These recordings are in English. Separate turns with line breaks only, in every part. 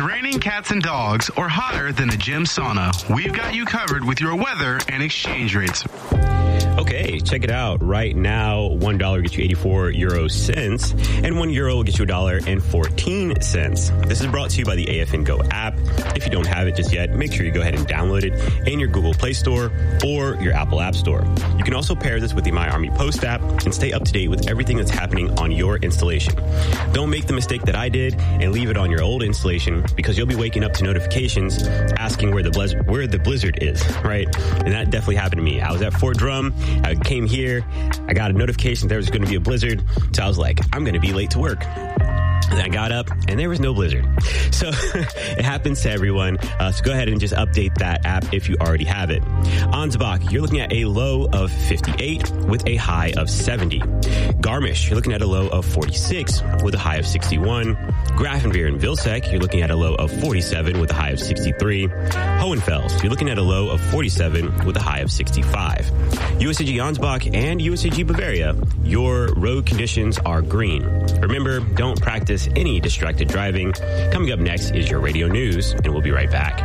raining cats and dogs or hotter than a gym sauna, we've got you covered with your weather and exchange rates.
Okay, check it out. Right now, $1 gets you 84 euro cents, and €1 will get you $1.14. This is brought to you by the AFN Go app. If you don't have it just yet, make sure you go ahead and download it in your Google Play Store or your Apple App Store. You can also pair this with the My Army Post app and stay up to date with everything that's happening on your installation. Don't make the mistake that I did and leave it on your old installation, because you'll be waking up to notifications asking where the blizzard is, right? And that definitely happened to me. I was at Fort Drum. I came here. I got a notification there was going to be a blizzard. So I was like, I'm going to be late to work. And I got up, and there was no blizzard. So it happens to everyone. So go ahead and just update that app if you already have it. Ansbach, you're looking at a low of 58 with a high of 70. Garmisch, you're looking at a low of 46 with a high of 61. Grafenweer and Vilseck, you're looking at a low of 47 with a high of 63. Hohenfels, you're looking at a low of 47 with a high of 65. USAG Ansbach and USAG Bavaria, your road conditions are green. Remember, don't practice any distracted driving. Coming up next is your radio news, and we'll be right back.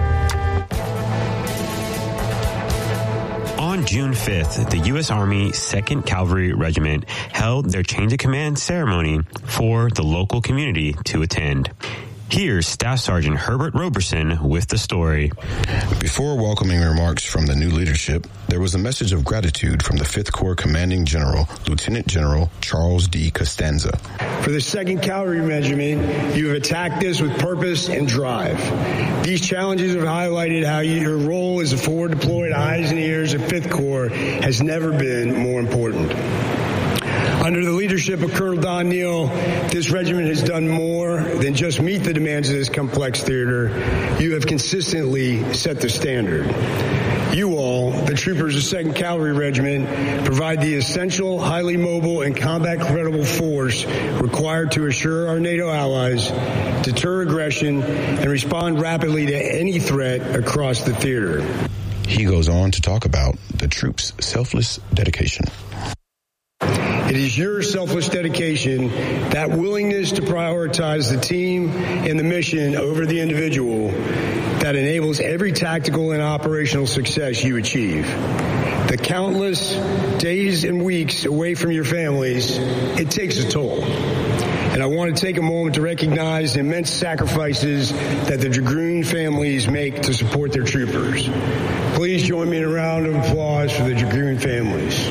On June 5th, the U.S. Army 2nd Cavalry Regiment held their change of command ceremony for the local community to attend. Here's Staff Sergeant Herbert Roberson with the story.
Before welcoming remarks from the new leadership, there was a message of gratitude from the 5th Corps Commanding General, Lieutenant General Charles D. Costanza.
For the 2nd Cavalry Regiment, you have attacked this with purpose and drive. These challenges have highlighted how your role as a forward deployed eyes and ears of 5th Corps has never been more important. Under the leadership of Colonel Don Neal, this regiment has done more than just meet the demands of this complex theater. You have consistently set the standard. You all, the troopers of 2nd Cavalry Regiment, provide the essential, highly mobile, and combat-credible force required to assure our NATO allies, deter aggression, and respond rapidly to any threat across the theater.
He goes on to talk about the troops' selfless dedication.
It is your selfless dedication, that willingness to prioritize the team and the mission over the individual, that enables every tactical and operational success you achieve. The countless days and weeks away from your families, it takes a toll. And I want to take a moment to recognize the immense sacrifices that the Dragoon families make to support their troopers. Please join me in a round of applause for the Dragoon families.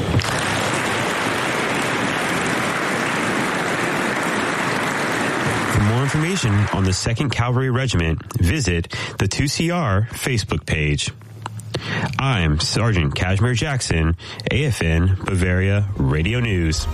Information on the 2nd Cavalry Regiment, visit the 2CR Facebook page. I'm Sergeant Kashmir Jackson, AFN Bavaria Radio News.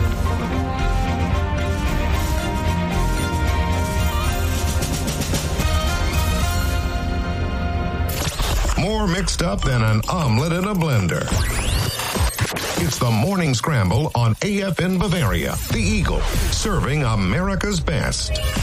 More mixed up than an omelet in a blender. It's the Morning Scramble on AFN Bavaria, the Eagle, serving America's best.